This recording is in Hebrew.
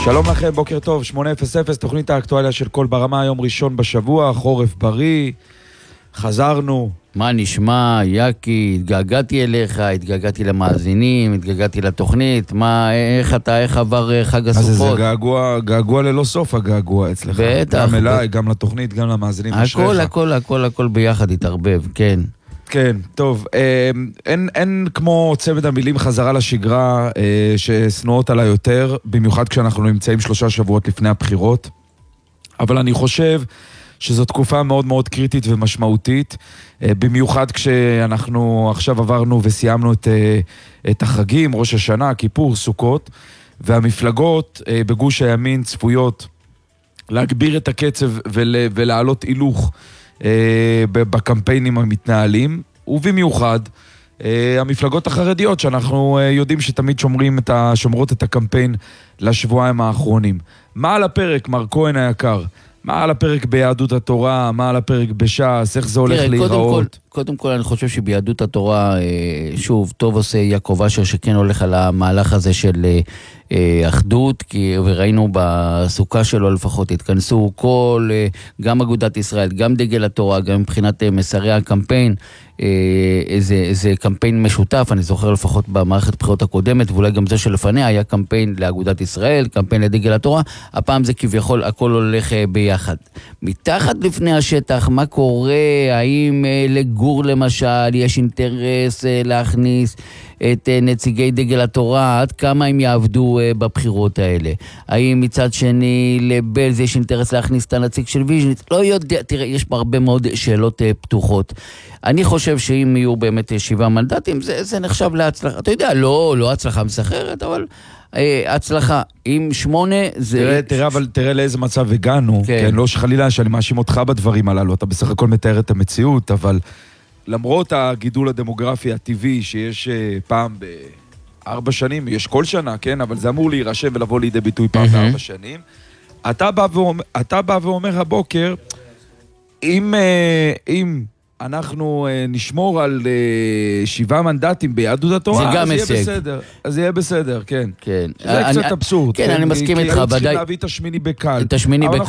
שלום לכם, בוקר טוב, 8:00, תוכנית האקטואליה של כל ברמה, יום ראשון בשבוע, חורף בריא, חזרנו. מה נשמע, יקי? התגעגעתי אליך, התגעגעתי למאזינים, התגעגעתי לתוכנית, איך עבר חג הסוכות? אז זה געגוע ללא סוף הגעגוע אצלך. בטח. גם אליי, גם לתוכנית, גם למאזינים. הכל ביחד התערבב, כן. כן, טוב, אין כמו צמד המילים חזרה לשגרה שסנועות עליי יותר, במיוחד כשאנחנו נמצאים 3 שבועות לפני הבחירות, אבל אני חושב שזו תקופה מאוד מאוד קריטית ומשמעותית, במיוחד כשאנחנו עכשיו עברנו וסיימנו את החגים, ראש השנה, כיפור, סוכות, והמפלגות בגוש הימין צפויות להגביר את הקצב ולהעלות הילוך בקמפיינים המתנהלים, ובמיוחד המפלגות החרדיות שאנחנו יודעים שתמיד שומרות את הקמפיין לשבועיים האחרונים. מה על הפרק, מר כהן היקר? מה על הפרק ביהדות התורה? מה על הפרק בש"ס? איך זה הולך להיראות? קודם כל אני חושב שביהדות התורה, שוב, טוב עושה יעקב אשר שכן הולך על המהלך הזה של אחדות, וראינו בסוכה שלו לפחות התכנסו גם אגודת ישראל, גם דגל התורה, גם מבחינת מסרי הקמפיין, זה קמפיין משותף, אני זוכר לפחות במערכת הבחירות הקודמת, ואולי גם זה שלפניה היה קמפיין לאגודת ישראל, קמפיין לדגל התורה, הפעם זה כביכול הכל הולך ביחד. מתחת לפני השטח, מה קורה? האם לגור למשל יש אינטרס להכניס את נציגי דגל התורה, עד כמה הם יעבדו בבחירות האלה? האם מצד שני לבלז יש אינטרס להכניס את הנציג של ויז'ניץ? לא יודע, תראה, יש הרבה מאוד שאלות פתוחות. אני חושב שאם יהיו באמת 7 מנדטים, זה נחשב להצלחה. אתה יודע, לא הצלחה מסחררת, אבל הצלחה. עם 8 זה... תראה לאיזה מצב הגענו, כן, לא שחלילה שאני מאשים אותך בדברים הללו, אתה בסך הכל מתאר את המציאות, אבל למרות הגידול הדמוגרפי הטבעי שיש פעם ב4 שנים, יש כל שנה, כן, אבל זה אמור להירשם ולבוא לידי ביטוי פעם ב4 שנים, אתה בא ואומר הבוקר, אם אנחנו נשמור על 7 מנדטים ביהדות התורה, אז יהיה בסדר, כן. זה קצת אבסורד. כן, אני מסכים איתך. צריכים להביא את השמיני בקל.